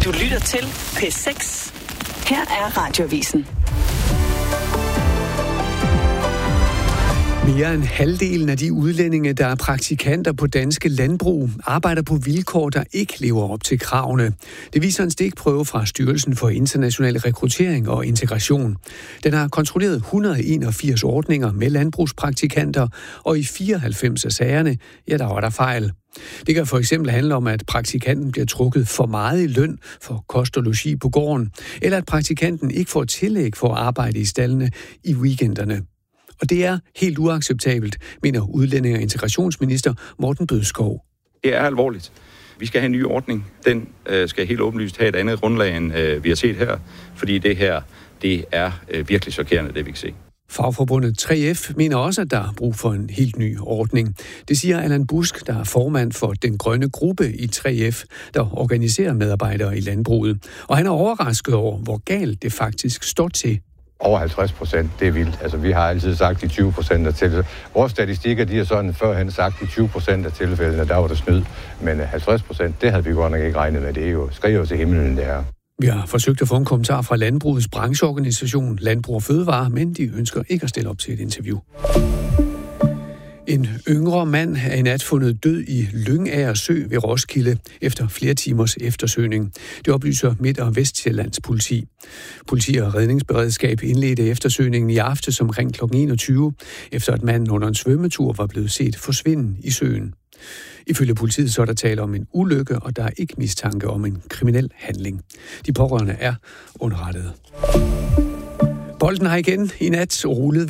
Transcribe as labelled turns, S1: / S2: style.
S1: Du lytter til P6. Her er Radioavisen.
S2: Mere end halvdelen af de udlændinge, der er praktikanter på danske landbrug, arbejder på vilkår, der ikke lever op til kravene. Det viser en stikprøve fra Styrelsen for International Rekruttering og Integration. Den har kontrolleret 181 ordninger med landbrugspraktikanter, og i 94 af sagerne, der var der fejl. Det kan for eksempel handle om, at praktikanten bliver trukket for meget i løn for kost og logi på gården, eller at praktikanten ikke får tillæg for at arbejde i staldene i weekenderne. Og det er helt uacceptabelt, mener udlændinge- og integrationsminister Morten Bødskov.
S3: Det er alvorligt. Vi skal have en ny ordning. Den skal helt åbenlyst have et andet grundlag, end vi har set her, fordi det her, det er virkelig chokerende, det vi kan se.
S2: Fagforbundet 3F mener også, at der er brug for en helt ny ordning. Det siger Allan Busk, der er formand for den grønne gruppe i 3F, der organiserer medarbejdere i landbruget. Og han er overrasket over, hvor galt det faktisk står til.
S4: Over 50%, det er vildt. Altså, vi har altid sagt de 20% af tilfældene. Vores statistikker, de har sådan førhen sagt de 20% af tilfældene, der var der snyd. Men 50%, det havde vi godt nok ikke regnet med. Det er jo skriver til himlen, det er.
S2: Vi har forsøgt at få en kommentar fra landbrugets brancheorganisation Landbrug og Fødevare, men de ønsker ikke at stille op til et interview. En yngre mand er i nat fundet død i Lyngager Sø ved Roskilde efter flere timers eftersøgning. Det oplyser Midt- og Vestsjællands politi. Politi og redningsberedskab indledte eftersøgningen i aftes omkring kl. 21, efter at manden under en svømmetur var blevet set forsvinde i søen. Ifølge politiet så er der tale om en ulykke, og der er ikke mistanke om en kriminel handling. De pårørende er underrettet. Bolden har igen i nat rullet